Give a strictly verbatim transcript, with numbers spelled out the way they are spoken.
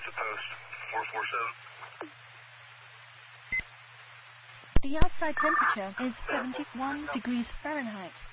to post. four four seven. The outside temperature is seventy-one degrees Fahrenheit.